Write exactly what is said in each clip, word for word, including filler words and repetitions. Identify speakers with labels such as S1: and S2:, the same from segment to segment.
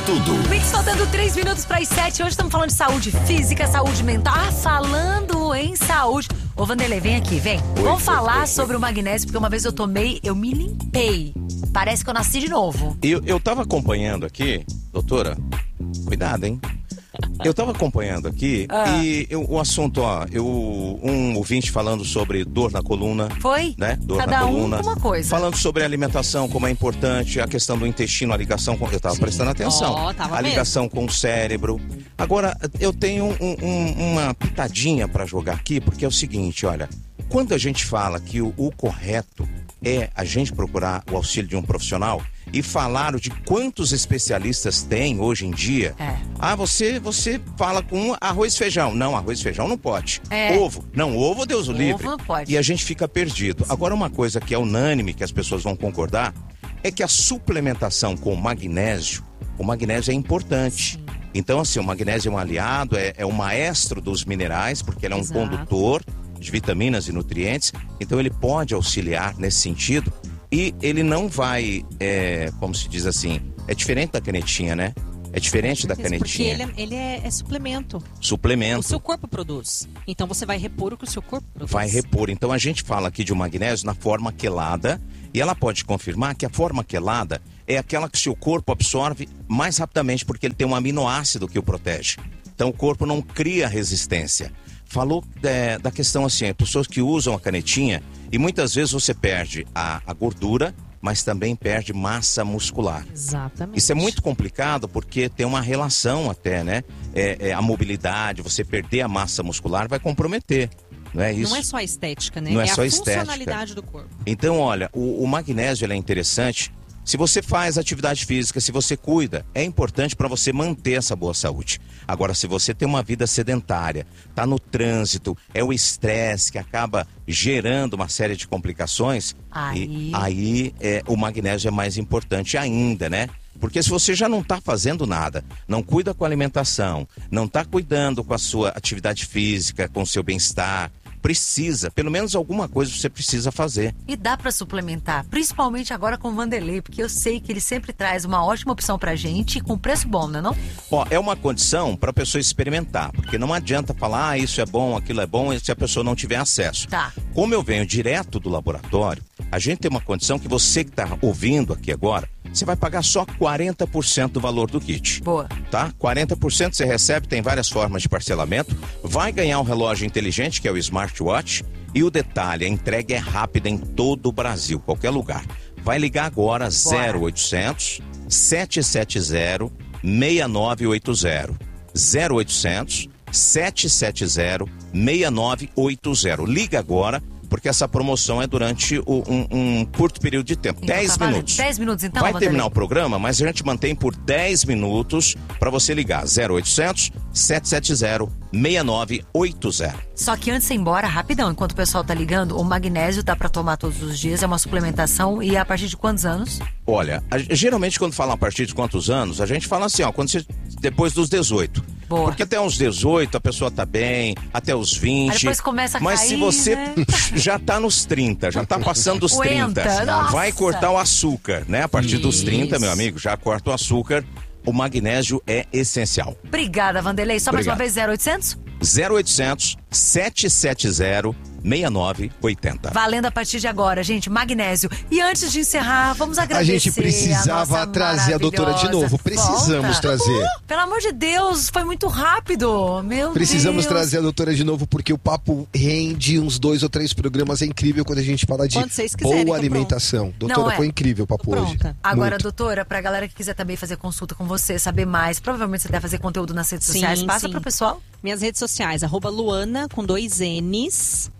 S1: tudo.
S2: Mix faltando três minutos para as sete. Hoje estamos falando de saúde física, saúde mental. Ah, falando em saúde. Ô, Vanderlei, vem aqui, vem.
S1: Oi,
S2: Vamos
S1: oi,
S2: falar
S1: oi,
S2: sobre
S1: oi.
S2: o magnésio, porque uma vez eu tomei, eu me limpei. Parece que eu nasci de novo.
S1: Eu, eu tava acompanhando aqui, doutora, cuidado, hein? Eu tava acompanhando aqui
S2: Ah.
S1: e eu- o assunto, ó, eu, um ouvinte falando sobre dor na coluna.
S2: Foi?
S1: Né? Dor
S2: Cada
S1: na
S2: um
S1: coluna.
S2: com uma coisa.
S1: Falando sobre a alimentação, como é importante, a questão do intestino, a ligação com. Eu tava prestando atenção.
S3: Ó, tava
S1: a
S3: mesmo.
S1: ligação com o cérebro. Agora, eu tenho um- um- uma pitadinha pra jogar aqui, porque é o seguinte, olha. Quando a gente fala que o, o correto é a gente procurar o auxílio de um profissional e falar de quantos especialistas tem hoje em dia.
S2: É.
S1: Ah, você, você fala com arroz e feijão. Não, arroz e feijão não pode.
S2: É.
S1: Ovo. Não, ovo, Deus o
S2: Ovo
S1: livre.
S2: não pode.
S1: E a gente fica perdido. Agora, uma coisa que é unânime, que as pessoas vão concordar, é que a suplementação com magnésio, o magnésio é importante. Então, assim, o magnésio é um aliado, é, é o maestro dos minerais, porque ele é um
S2: Exato.
S1: condutor de vitaminas e nutrientes. Então, ele pode auxiliar nesse sentido. E ele não vai, é, como se diz assim, é diferente da canetinha, né? É diferente da
S3: Porque
S1: canetinha.
S3: ele, é, ele é, é suplemento. O
S1: Suplemento.
S3: seu corpo produz. Então você vai repor o que o seu corpo produz.
S1: Vai repor. Então a gente fala aqui de um magnésio na forma quelada e ela pode confirmar que a forma quelada é aquela que o seu corpo absorve mais rapidamente porque ele tem um aminoácido que o protege. Então o corpo não cria resistência. Falou é, da questão assim, pessoas que usam a canetinha e muitas vezes você perde a, a gordura, mas também perde massa muscular.
S3: Exatamente.
S1: Isso é muito complicado porque tem uma relação até, né? É, é, a mobilidade, você perder a massa muscular vai comprometer, não é isso?
S3: Não é só a estética, né?
S1: Não é
S3: é
S1: só
S3: a
S1: estética.
S3: funcionalidade do corpo.
S1: Então, olha, o, o magnésio ele é interessante. Se você faz atividade física, se você cuida, é importante para você manter essa boa saúde. Agora, se você tem uma vida sedentária, tá no trânsito, é o estresse que acaba gerando uma série de complicações,
S2: Aí-
S1: e aí é, o magnésio é mais importante ainda, né? Porque se você já não está fazendo nada, não cuida com a alimentação, não está cuidando com a sua atividade física, com o seu bem-estar, precisa, pelo menos alguma coisa você precisa fazer.
S2: E dá pra suplementar, principalmente agora com o Vanderlei, porque eu sei que ele sempre traz uma ótima opção pra gente e com preço bom, não é não?
S1: Ó, é uma condição para a pessoa experimentar, porque não adianta falar, ah, isso é bom, aquilo é bom, se a pessoa não tiver acesso.
S2: Tá.
S1: Como eu venho direto do laboratório, a gente tem uma condição que você que está ouvindo aqui agora, você vai pagar só quarenta por cento do valor do kit.
S2: Boa.
S1: Tá? quarenta por cento você recebe, tem várias formas de parcelamento, vai ganhar um relógio inteligente, que é o smartwatch, e o detalhe, a entrega é rápida em todo o Brasil, qualquer lugar. Vai ligar agora zero oitocentos, sete sete zero, seis nove oito zero. zero oitocentos, sete sete zero, seis nove oito zero. Liga agora, porque essa promoção é durante o- um, um curto período de tempo,
S2: Então
S1: dez
S2: tá valendo.
S1: minutos.
S2: dez minutos então,
S1: Vai
S2: Vanderlei?
S1: terminar o programa, mas a gente mantém por dez minutos para você ligar zero oitocentos, sete sete zero, seis nove oito zero.
S2: Só que antes de ir embora, rapidão, enquanto o pessoal tá ligando, o magnésio dá pra tomar todos os dias, é uma suplementação e a partir de quantos anos?
S1: Olha, a- geralmente quando fala a partir de quantos anos, a gente fala assim, ó, quando você, depois dos dezoito.
S2: Boa.
S1: Porque até uns dezoito a pessoa tá bem, até os vinte.
S2: Aí depois começa a
S1: Mas
S2: cair,
S1: se você
S2: né?
S1: já tá nos trinta, já tá passando dos
S2: Aguenta,
S1: trinta,
S2: nossa.
S1: vai cortar o açúcar, né? A partir dos trinta,
S3: Isso.
S1: meu amigo, já corta o açúcar. O magnésio é essencial.
S2: Obrigada, Vanderlei. Só mais uma
S1: Obrigado.
S2: vez, zero oitocentos?
S1: zero oitocentos, sete sete zero, seis nove oito zero.
S2: Valendo a partir de agora, gente, magnésio. E antes de encerrar, vamos
S4: A
S2: agradecer
S4: gente precisava
S2: a nossa
S4: trazer a doutora de
S2: maravilhosa.
S4: novo. Precisamos
S2: Volta.
S4: trazer.
S2: Pelo amor de Deus, foi muito rápido. Meu
S4: Precisamos
S2: Deus.
S4: trazer a doutora de novo, porque o papo rende uns dois ou três programas. É incrível quando a gente fala de
S3: Quando vocês quiserem,
S4: boa
S3: tô
S4: alimentação. Doutora,
S2: Não, é.
S4: foi incrível o papo
S3: Tô
S4: hoje.
S3: pronta.
S2: Agora,
S4: Muito.
S2: doutora, pra galera que quiser também fazer consulta com você, saber mais, provavelmente você deve fazer conteúdo nas redes
S3: Sim,
S2: sociais. Passa
S3: sim.
S2: pro pessoal.
S3: Minhas redes sociais, arroba Luana com dois N's,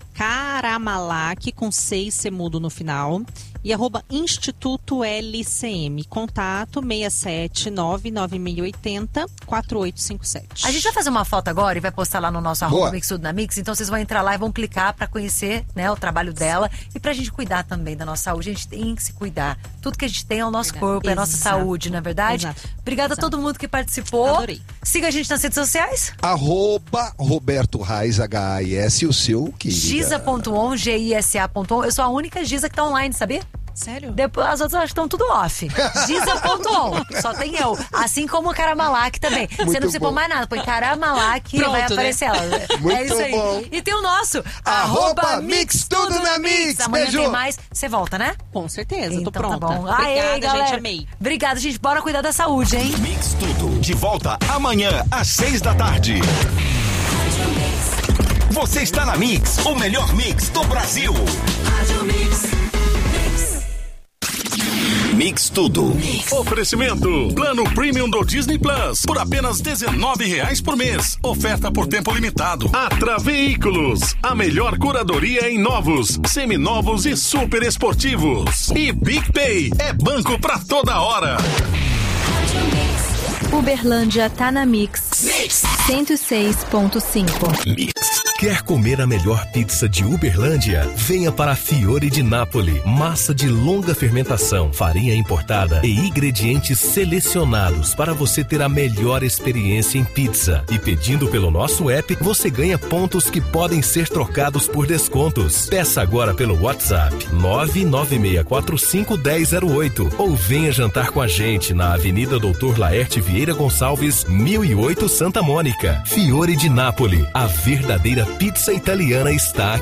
S3: Caramalac com seis C mudo no final e arroba Instituto L C M. Contato seis sete nove nove seis oito zero quatro oito cinco sete.
S2: A gente vai fazer uma foto agora e vai postar lá no nosso arroba
S4: Boa.
S2: Mix Tudo na Mix. Então vocês vão entrar lá e vão clicar pra conhecer, né, o trabalho dela e pra gente cuidar também da nossa saúde. A gente tem que se cuidar. Tudo que a gente tem é o nosso
S3: Verdade.
S2: corpo, é a nossa
S3: Exato.
S2: saúde, não é verdade?
S3: Exato.
S2: Obrigada
S3: Exato.
S2: a todo mundo que participou.
S3: Adorei.
S2: Siga a gente nas redes sociais.
S4: Arroba Roberto Reis, H A I S, o seu querida.
S2: Giza ponto on, G I S A ponto on. Eu sou a única Giza que tá online, sabia?
S3: Sério?
S2: Depois, as outras estão tudo off. Diesel ponto on. Só tem eu. Assim como o Caramalak também. Você não precisa pôr mais nada. Põe Caramalak e vai aparecer ela.
S4: Muito
S2: é isso aí.
S4: bom.
S2: E tem o nosso.
S4: Arroba Mix Tudo na Mix.
S2: Amanhã
S4: Beijo.
S2: tem mais. Você volta, né?
S3: Com certeza,
S2: Então
S3: tô pronta.
S2: tá bom.
S3: Obrigada,
S2: Aê, galera.
S3: gente, amei.
S2: Obrigada, gente. Bora cuidar da saúde, hein?
S5: Mix Tudo, de volta amanhã às seis da tarde. Você está na Mix, o melhor mix do Brasil. Mix Tudo.
S6: Oferecimento. Plano Premium do Disney Plus. Por apenas dezenove reais por mês. Oferta por tempo limitado. Atra Veículos. A melhor curadoria em novos, seminovos e super esportivos. E PicPay. É banco pra toda hora.
S7: Uberlândia tá na Mix. cento e seis ponto cinco.
S8: Mix. Quer comer a melhor pizza de Uberlândia? Venha para a Fiore di Napoli. Massa de longa fermentação, farinha importada e ingredientes selecionados para você ter a melhor experiência em pizza. E pedindo pelo nosso app, você ganha pontos que podem ser trocados por descontos. Peça agora pelo WhatsApp nove nove seis quatro cinco um zero zero oito ou venha jantar com a gente na Avenida Doutor Laerte Vieira Gonçalves, mil e oito, Santa Mônica. Fiore di Napoli, a verdadeira pizza italiana está aqui.